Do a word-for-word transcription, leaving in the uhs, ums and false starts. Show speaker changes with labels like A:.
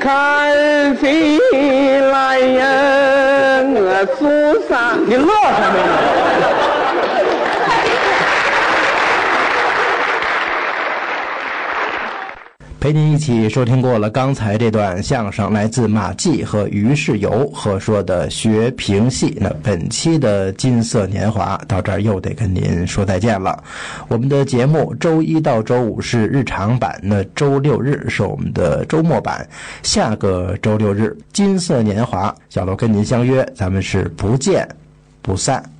A: 看飞来呀，我苏上，你乐什么呀？
B: 陪您一起收听过了刚才这段相声，来自马季和于世友合说的学评戏。那本期的金色年华到这儿又得跟您说再见了。我们的节目周一到周五是日常版，那周六日是我们的周末版。下个周六日金色年华，小楼跟您相约，咱们是不见不散。